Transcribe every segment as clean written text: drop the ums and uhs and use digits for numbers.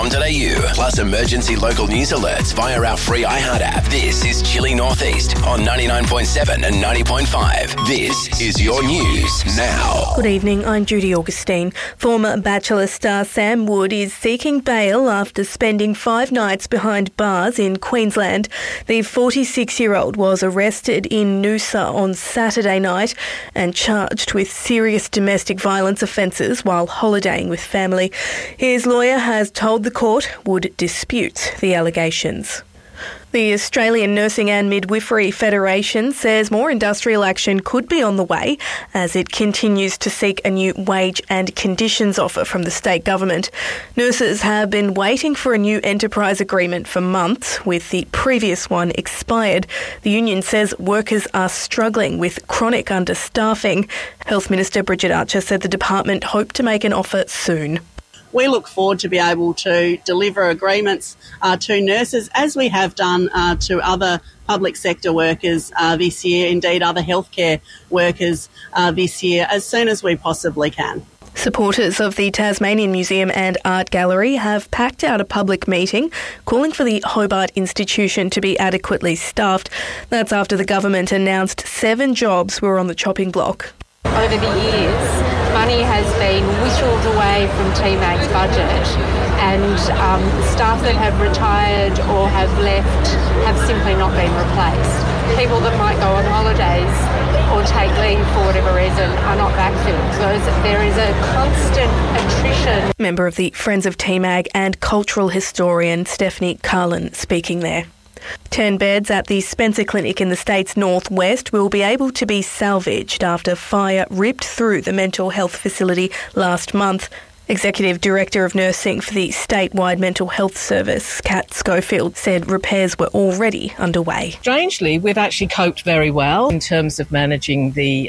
plus emergency local news alerts via our free iHeart app. This is Chile Northeast on 99.7 and 90.5. This is your news now. Good evening, I'm Judy Augustine. Former Bachelor star Sam Wood is seeking bail after spending 5 nights behind bars in Queensland. The 46-year-old was arrested in Noosa on Saturday night and charged with serious domestic violence offences while holidaying with family. His lawyer has told the court Wood disputes the allegations. The Australian Nursing and Midwifery Federation says more industrial action could be on the way as it continues to seek a new wage and conditions offer from the state government. Nurses have been waiting for a new enterprise agreement for months, with the previous one expired. The union says workers are struggling with chronic understaffing. Health Minister Bridget Archer said the department hoped to make an offer soon. We look forward to be able to deliver agreements to nurses, as we have done to other public sector workers this year, indeed other healthcare workers this year, as soon as we possibly can. Supporters of the Tasmanian Museum and Art Gallery have packed out a public meeting calling for the Hobart Institution to be adequately staffed. That's after the government announced 7 jobs were on the chopping block. Over the years, money has been whittled away from TMAG's budget, and staff that have retired or have left have simply not been replaced. People that might go on holidays or take leave for whatever reason are not backfilled. So there is a constant attrition. Member of the Friends of TMAG and cultural historian Stephanie Carlin speaking there. 10 beds at the Spencer Clinic in the state's northwest will be able to be salvaged after fire ripped through the mental health facility last month. Executive Director of Nursing for the statewide mental health service, Kat Schofield, said repairs were already underway. Strangely, we've actually coped very well in terms of managing the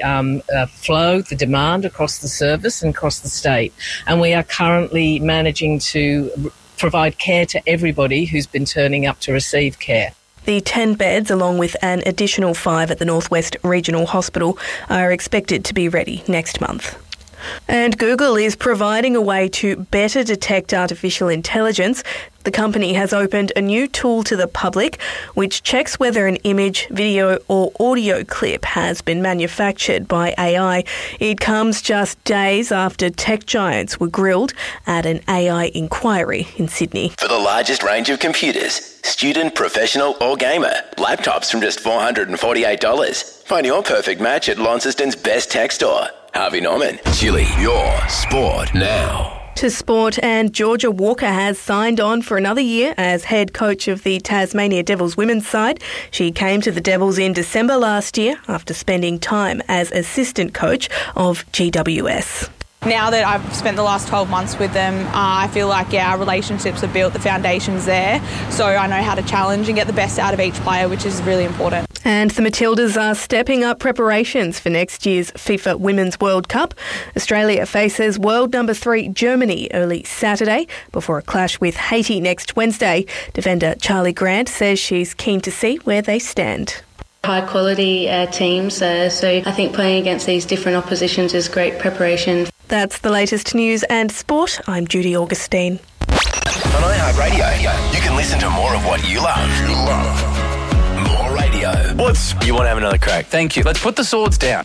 flow, the demand across the service and across the state. And we are currently managing to provide care to everybody who's been turning up to receive care. The 10 beds, along with an additional 5 at the Northwest Regional Hospital, are expected to be ready next month. And Google is providing a way to better detect artificial intelligence. The company has opened a new tool to the public which checks whether an image, video or audio clip has been manufactured by AI. It comes just days after tech giants were grilled at an AI inquiry in Sydney. For the largest range of computers, student, professional or gamer, laptops from just $448. Find your perfect match at Launceston's best tech store. Harvey Norman, Chile, your sport now. To sport, and Georgia Walker has signed on for another year as head coach of the Tasmania Devils women's side. She came to the Devils in December last year after spending time as assistant coach of GWS. Now that I've spent the last 12 months with them, I feel like, our relationships are built, the foundation's there, so I know how to challenge and get the best out of each player, which is really important. And the Matildas are stepping up preparations for next year's FIFA Women's World Cup. Australia faces world number 3 Germany early Saturday before a clash with Haiti next Wednesday. Defender Charlie Grant says she's keen to see where they stand. High quality teams, so I think playing against these different oppositions is great preparation. That's the latest news and sport. I'm Judy Augustine. On iHeartRadio, you can listen to more of what you love. More radio. You want to have another crack? Thank you. Let's put the swords down.